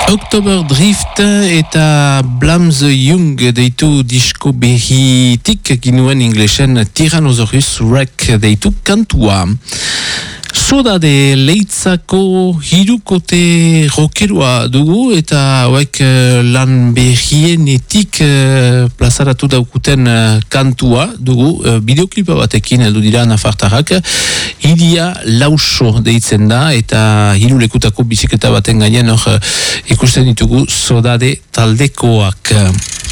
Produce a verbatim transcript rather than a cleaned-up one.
October Drift eta Blams Young deitu disko berritik ginuen inglesen Tyrannosaurus Rex deitu kantua. Soda de Leitzako hirukote rockeroa dugu eta hauek lan berrienetik plazaratu daukuten kantua dugu, bideoklipa batekin heldu dira nafartarrak. Iria Lauso deitzen da eta hiru lekutako biziketa baten gainen hor ikusten ditugu Soda de taldekoak.